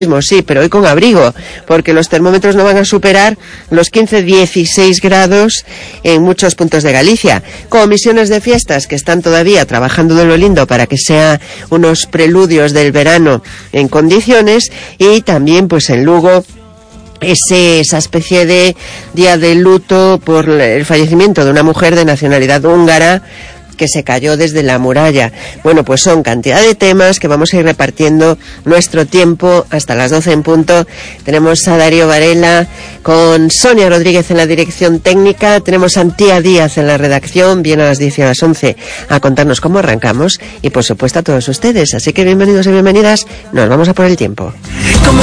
Sí, pero hoy con abrigo, porque los termómetros no van a superar los 15-16 grados en muchos puntos de Galicia. Comisiones de fiestas que están todavía trabajando de lo lindo para que sea unos preludios del verano en condiciones, y también pues en Lugo esa especie de día de luto por el fallecimiento de una mujer de nacionalidad húngara que se cayó desde la muralla. Bueno, pues son cantidad de temas que vamos a ir repartiendo nuestro tiempo hasta las 12 en punto. Tenemos a Darío Varela con Sonia Rodríguez en la dirección técnica, tenemos a Antía Díaz en la redacción, viene a las 10 y a las 11 a contarnos cómo arrancamos, y por supuesto a todos ustedes. Así que bienvenidos y bienvenidas, nos vamos a por el tiempo.